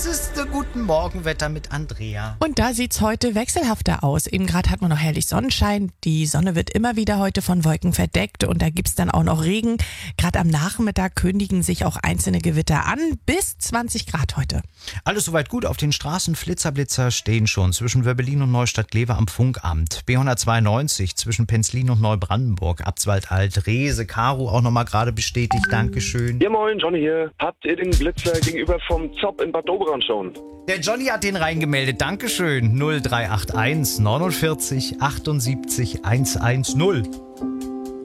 ist Guten Morgen Wetter mit Andrea. Und da sieht's heute wechselhafter aus. Eben gerade hat man noch herrlich Sonnenschein. Die Sonne wird immer wieder heute von Wolken verdeckt und da gibt's dann auch noch Regen. Gerade am Nachmittag kündigen sich auch einzelne Gewitter an. Bis 20 Grad heute. Alles soweit gut. Auf den Straßen Flitzer stehen schon zwischen Wöbbelin und Neustadt-Glewe am Funkamt. B192 zwischen Penzlin und Neubrandenburg. Abswald-Alt, Rehse, Karo auch nochmal gerade bestätigt. Dankeschön. Ja moin, Johnny hier. Habt ihr den Blitzer gegenüber vom Zopp in Bad Doberan schon? Der Johnny hat den reingemeldet. Dankeschön. 0381 49 78 110.